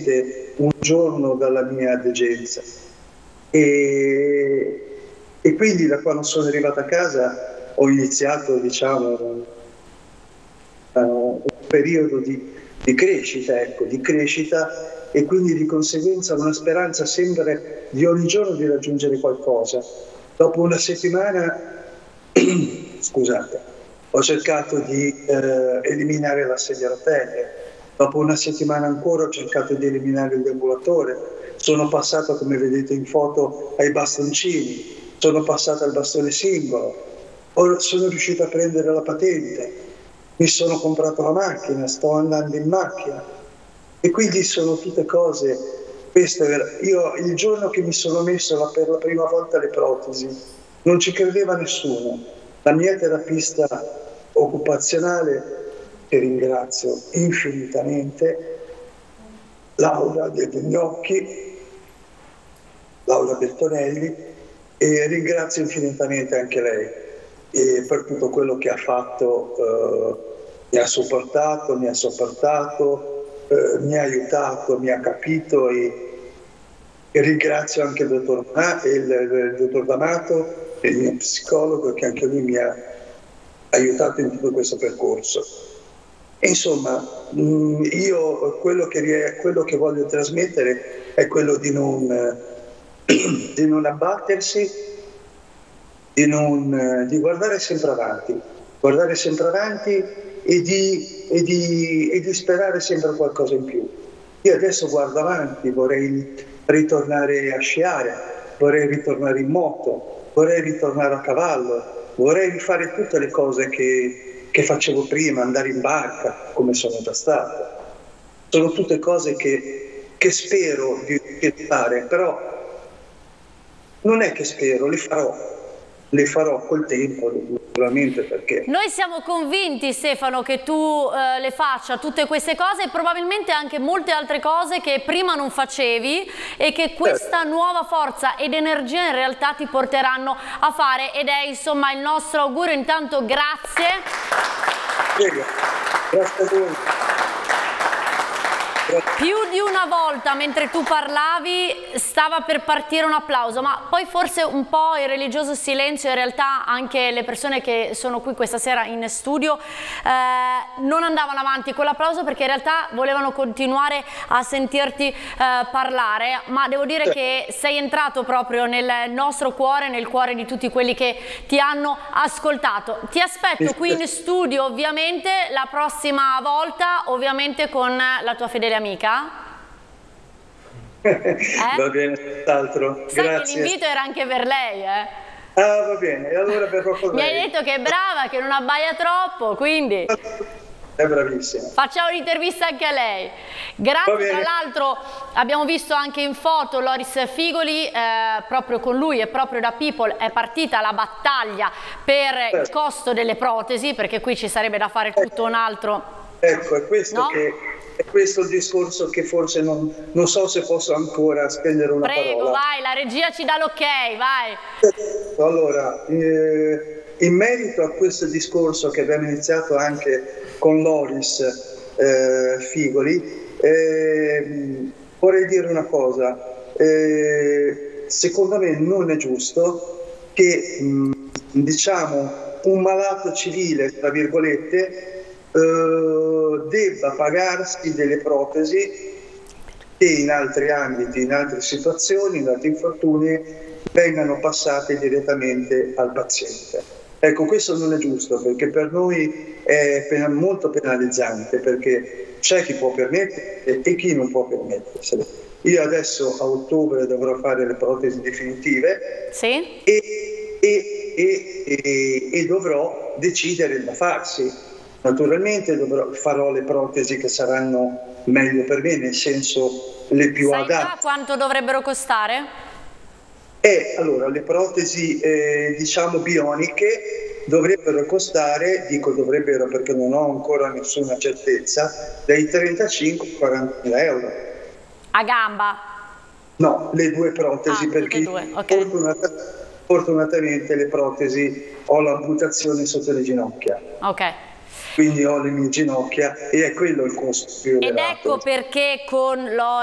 esattamente un giorno dalla mia degenza. E quindi da quando sono arrivata a casa ho iniziato, diciamo, un periodo di crescita, ecco, di crescita, e quindi di conseguenza una speranza sempre di ogni giorno di raggiungere qualcosa. Dopo una settimana, scusate, ho cercato di eliminare la sedia a rotelle. Dopo una settimana ancora ho cercato di eliminare il deambulatore. Sono passato, come vedete in foto, ai bastoncini. Sono passato al bastone singolo. Sono riuscito a prendere la patente. Mi sono comprato la macchina, sto andando in macchina. E quindi sono tutte cose. Io il giorno che mi sono messo per la prima volta le protesi, non ci credeva nessuno. La mia terapista occupazionale, che ringrazio infinitamente, Laura Gnocchi, Laura Bertonelli, e ringrazio infinitamente anche lei per tutto quello che ha fatto, mi ha sopportato, mi ha aiutato, mi ha capito, e ringrazio anche il dottor D'Amato, il mio psicologo, che anche lui mi ha aiutato in tutto questo percorso. E insomma, io quello che voglio trasmettere è quello di non abbattersi, di guardare sempre avanti e di sperare sempre qualcosa in più. Io adesso guardo avanti, vorrei ritornare a sciare, vorrei ritornare in moto, vorrei ritornare a cavallo, vorrei rifare tutte le cose che facevo prima, andare in barca, come sono già stato. Sono tutte cose che spero di fare, però non è che spero, le farò col tempo, naturalmente, perché... Noi siamo convinti, Stefano, che tu le faccia tutte queste cose e probabilmente anche molte altre cose che prima non facevi e che questa nuova forza ed energia in realtà ti porteranno a fare, ed è insomma il nostro augurio. Intanto grazie. Prego. Grazie a voi. Più di una volta mentre tu parlavi stava per partire un applauso, ma poi forse un po' il religioso silenzio, in realtà anche le persone che sono qui questa sera in studio non andavano avanti con l'applauso, perché in realtà volevano continuare a sentirti parlare, ma devo dire che sei entrato proprio nel nostro cuore, nel cuore di tutti quelli che ti hanno ascoltato. Ti aspetto qui in studio ovviamente la prossima volta, ovviamente con la tua fedele amica. Va bene, tutt'altro. Sai grazie. che l'invito era anche per lei, Ah, va bene, allora verrò con mi lei. hai detto che è brava, che non abbaia troppo, quindi è bravissima. facciamo un'intervista anche a lei. Grazie. Tra l'altro abbiamo visto anche in foto Loris Figoli, proprio con lui e proprio da People è partita la battaglia per il costo delle protesi, perché qui ci sarebbe da fare tutto un altro. Ecco, è questo, no? È questo il discorso che forse non so se posso ancora spendere una parola. Prego, vai, la regia ci dà l'ok, vai. Allora, in merito a questo discorso che abbiamo iniziato anche con Loris Figoli, vorrei dire una cosa. Secondo me non è giusto che diciamo un malato civile, tra virgolette, debba pagarsi delle protesi che in altri ambiti, in altre situazioni, in altri infortuni vengano passate direttamente al paziente. Ecco, questo non è giusto, perché per noi è molto penalizzante, perché c'è chi può permettere e chi non può permetterselo. Io adesso a ottobre dovrò fare le protesi definitive, sì? e dovrò decidere da farsi. Naturalmente farò le protesi che saranno meglio per me, nel senso le più adatte. Sai già quanto dovrebbero costare? Allora, le protesi diciamo bioniche dovrebbero costare, dico dovrebbero perché non ho ancora nessuna certezza, dai 35 ai 40 mila euro. A gamba? No, le due protesi, perché okay. Fortunatamente le protesi ho l'amputazione sotto le ginocchia. Ok. Quindi ho le mie ginocchia e è quello il costo più elevato. Ed ecco perché con